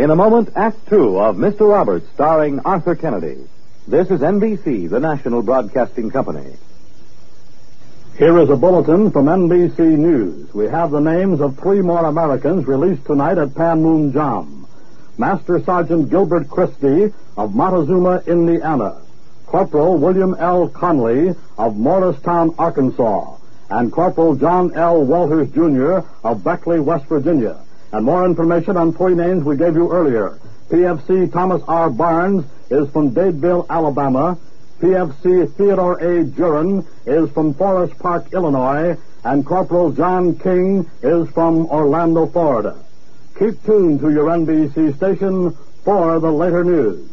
In a moment, Act Two of Mr. Roberts, starring Arthur Kennedy. This is NBC, the national broadcasting company. Here is a bulletin from NBC News. We have the names of 3 more Americans released tonight at Panmunjom. Master Sergeant Gilbert Christie of Montezuma, Indiana. Corporal William L. Conley of Morristown, Arkansas. And Corporal John L. Walters, Jr. of Beckley, West Virginia. And more information on 3 names we gave you earlier. PFC Thomas R. Barnes is from Dadeville, Alabama. PFC Theodore A. Jurin is from Forest Park, Illinois. And Corporal John King is from Orlando, Florida. Keep tuned to your NBC station for the later news.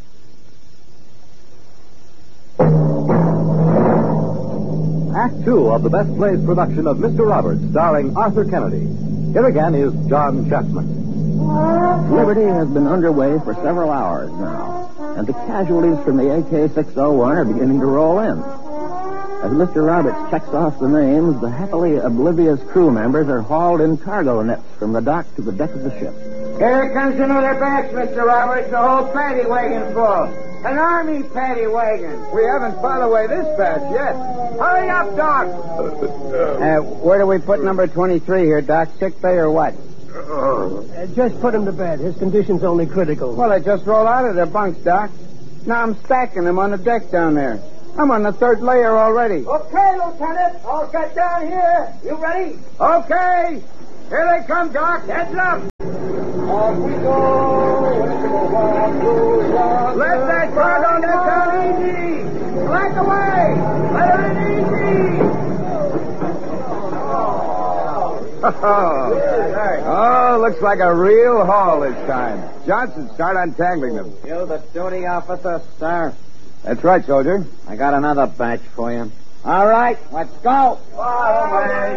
Act Two of the Best Plays production of Mr. Roberts, starring Arthur Kennedy. Here again is John Chapman. Liberty has been underway for several hours now, and the casualties from the AK-601 are beginning to roll in. As Mr. Roberts checks off the names, the happily oblivious crew members are hauled in cargo nets from the dock to the deck of the ship. Here comes another batch, Mr. Roberts, the whole paddy wagon full. An army paddy wagon. We haven't filed away this batch yet. Hurry up, Doc. Where do we put number 23 here, Doc? Sick bay or what? Just put him to bed. His condition's only critical. Well, they just rolled out of their bunks, Doc. Now I'm stacking them on the deck down there. I'm on the 3rd layer already. Okay, Lieutenant. I'll get down here. You ready? Okay. Here they come, Doc. Heads up. Off we go. Let that cargo net down easy. Slack away. Let her in easy. Oh, looks like a real haul this time. Johnson, start untangling them. You the duty officer, sir. That's right, soldier. I got another batch for you. All right, let's go.